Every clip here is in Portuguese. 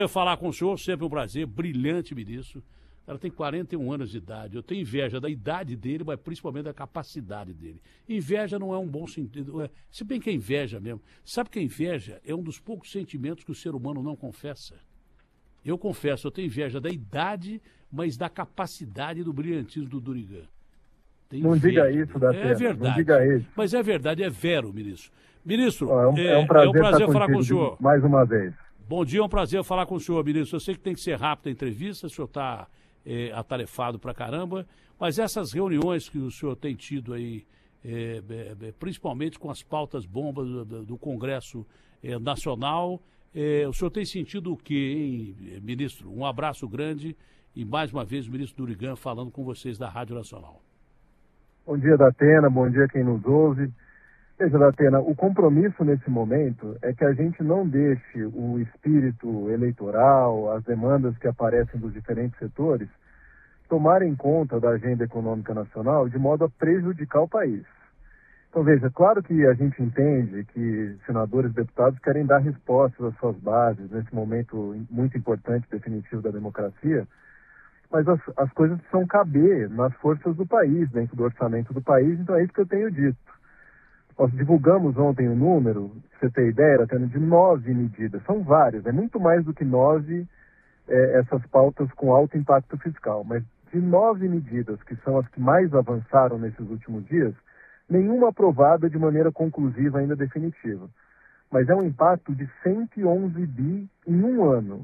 Eu falar com o senhor, sempre um prazer, brilhante ministro. O cara tem 41 anos de idade. Eu tenho inveja da idade dele, mas principalmente da capacidade dele. Inveja não é um bom sentido. Se bem que é inveja mesmo. Sabe que a inveja é um dos poucos sentimentos que o ser humano não confessa. Eu confesso, eu tenho inveja da idade, mas da capacidade e do brilhantismo do Durigan. Não diga isso, Datena. É verdade. Não diga isso. Mas é verdade, é vero, ministro. Ministro, é um prazer falar com o senhor. Mais uma vez. Bom dia, é um prazer falar com o senhor, ministro. Eu sei que tem que ser rápida a entrevista, o senhor está atarefado pra caramba, mas essas reuniões que o senhor tem tido aí, principalmente com as pautas bombas do Congresso Nacional, o senhor tem sentido o quê, hein, ministro? Um abraço grande e mais uma vez o ministro Durigan falando com vocês da Rádio Nacional. Bom dia, Datena, bom dia quem nos ouve. Veja, Datena, o compromisso nesse momento é que a gente não deixe o espírito eleitoral, as demandas que aparecem dos diferentes setores, tomarem conta da agenda econômica nacional de modo a prejudicar o país. Então, veja, claro que a gente entende que senadores e deputados querem dar respostas às suas bases nesse momento muito importante, definitivo da democracia, mas as coisas precisam caber nas forças do país, dentro do orçamento do país, então é isso que eu tenho dito. Nós divulgamos ontem o número, pra você ter ideia, era tendo de 9 medidas, são várias, é muito mais do que 9 essas pautas com alto impacto fiscal, mas de 9 medidas, que são as que mais avançaram nesses últimos dias, nenhuma aprovada de maneira conclusiva ainda definitiva. Mas é um impacto de 111 bi em um ano.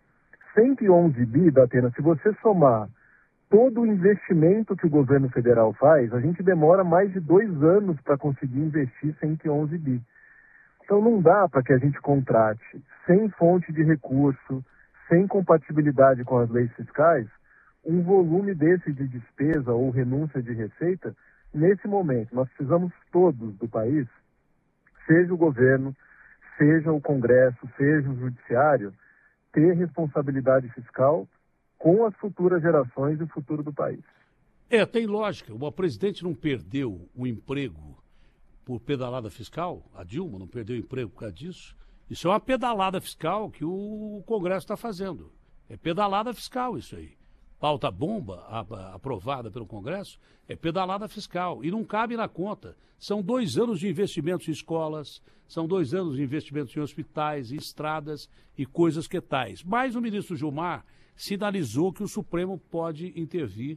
111 bi, Datena, se você somar todo o investimento que o governo federal faz, a gente demora mais de 2 anos para conseguir investir 111 bi. Então não dá para que a gente contrate, sem fonte de recurso, sem compatibilidade com as leis fiscais, um volume desse de despesa ou renúncia de receita nesse momento. Nós precisamos todos do país, seja o governo, seja o Congresso, seja o Judiciário, ter responsabilidade fiscal com as futuras gerações e o futuro do país. Tem lógica. O presidente não perdeu o emprego por pedalada fiscal, a Dilma não perdeu o emprego por causa disso. Isso é uma pedalada fiscal que o Congresso está fazendo. É pedalada fiscal isso aí. Pauta bomba aprovada pelo Congresso é pedalada fiscal e não cabe na conta. São 2 anos de investimentos em escolas, são 2 anos de investimentos em hospitais, em estradas e coisas que tais. Mas o ministro Gilmar sinalizou que o Supremo pode intervir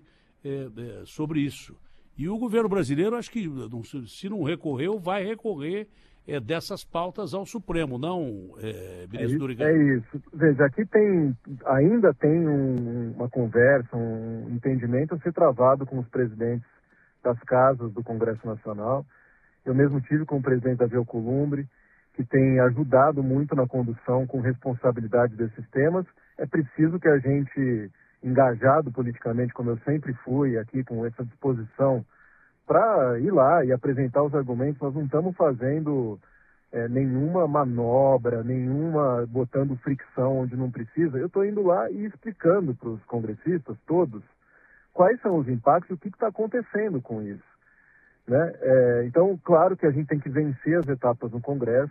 sobre isso. E o governo brasileiro, acho que se não recorreu, vai recorrer dessas pautas ao Supremo, não, ministro Durigan? É isso. Veja, aqui ainda tem uma conversa, um entendimento a ser travado com os presidentes das casas do Congresso Nacional. Eu mesmo tive com o presidente Davi Alcolumbre, que tem ajudado muito na condução com responsabilidade desses temas. É preciso que a gente, engajado politicamente, como eu sempre fui aqui, com essa disposição para ir lá e apresentar os argumentos, nós não estamos fazendo nenhuma manobra, botando fricção onde não precisa. Eu estou indo lá e explicando para os congressistas todos quais são os impactos e o que está acontecendo com isso. Né? Então, claro que a gente tem que vencer as etapas no Congresso,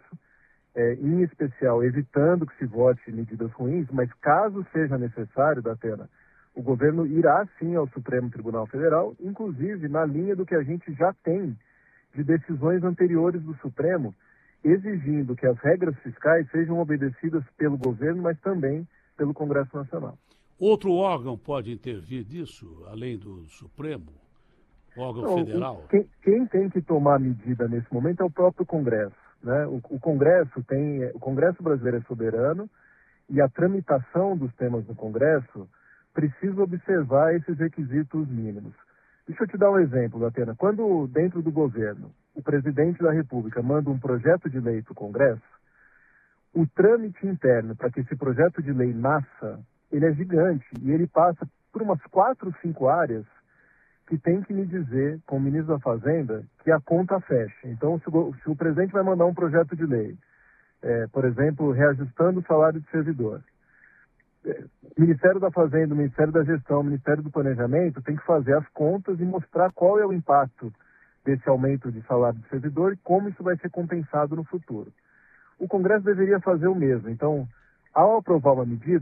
em especial evitando que se vote medidas ruins, mas caso seja necessário, Datena, o governo irá sim ao Supremo Tribunal Federal, inclusive na linha do que a gente já tem de decisões anteriores do Supremo, exigindo que as regras fiscais sejam obedecidas pelo governo, mas também pelo Congresso Nacional. Outro órgão pode intervir nisso, além do Supremo? Órgão federal? Quem tem que tomar medida nesse momento é o próprio Congresso. Né? O Congresso brasileiro é soberano e a tramitação dos temas no Congresso precisa observar esses requisitos mínimos. Deixa eu te dar um exemplo, Datena. Quando, dentro do governo, o presidente da República manda um projeto de lei para o Congresso, o trâmite interno para que esse projeto de lei nasça, ele é gigante e ele passa por umas 4, 5 áreas que tem que me dizer, como ministro da Fazenda, que a conta fecha. Então, se o presidente vai mandar um projeto de lei, por exemplo, reajustando o salário de servidor, o Ministério da Fazenda, o Ministério da Gestão, o Ministério do Planejamento tem que fazer as contas e mostrar qual é o impacto desse aumento de salário de servidor e como isso vai ser compensado no futuro. O Congresso deveria fazer o mesmo. Então, ao aprovar uma medida,